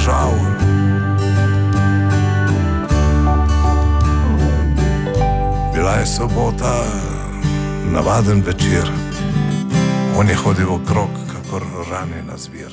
držav. Bila je sobota, navaden večer. On je hodil okrog, kakor ranjena zver.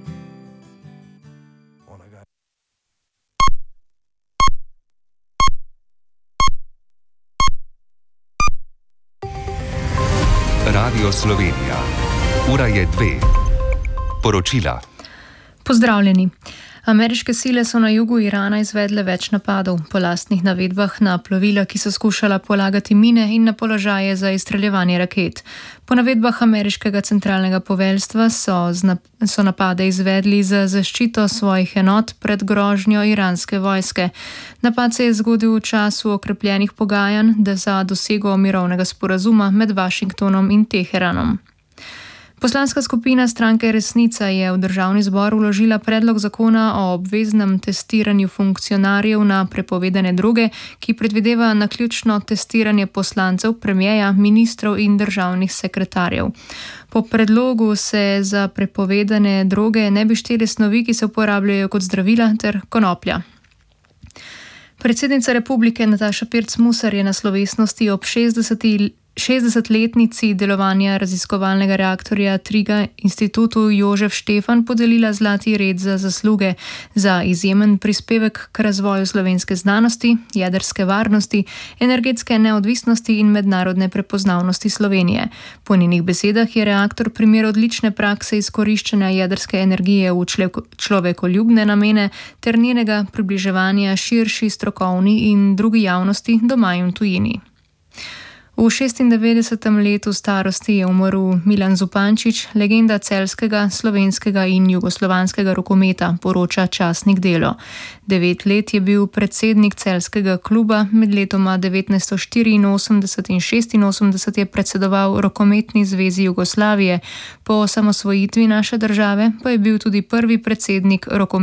Radio Slovenija. Ura je 2. Poročila. Pozdravljeni. Ameriške sile so na jugu Irana izvedle več napadov, po lastnih navedbah na plovila, ki so skušala polagati mine, in na položaje za izstreljevanje raket. Po navedbah ameriškega centralnega poveljstva so napade izvedli za zaščito svojih enot pred grožnjo iranske vojske. Napad se je zgodil v času okrepljenih pogajanj za dosego mirovnega sporazuma med Washingtonom in Teheranom. Poslanska skupina stranke Resnica je v državni zbor vložila predlog zakona o obveznem testiranju funkcionarjev na prepovedane droge, ki predvideva naključno testiranje poslancev, premierja, ministrov in državnih sekretarjev. Po predlogu se za prepovedane droge ne bi štele snovi, ki se uporabljajo kot zdravila, ter konoplja. Predsednica republike Nataša Pirc Musar je na slovesnosti ob 60-letnici delovanja raziskovalnega reaktorja Triga Institutu Jožef Štefan podelila zlati red za zasluge za izjemen prispevek k razvoju slovenske znanosti, jedrske varnosti, energetske neodvisnosti in mednarodne prepoznavnosti Slovenije. Po njenih besedah je reaktor primer odlične prakse izkoriščanja jedrske energije v človekoljubne namene ter njenega približevanja širši strokovni in drugi javnosti doma in v tujini. V 96. letu starosti je umrl Milan Zupančič, legenda celjskega, slovenskega in jugoslovanskega rokometa, poroča časnik Delo. 9 let je bil predsednik celjskega kluba, med letoma 1984 in 1986 je predsedoval Rokometni zvezi Jugoslavije, po osamosvojitvi naše države pa je bil tudi prvi predsednik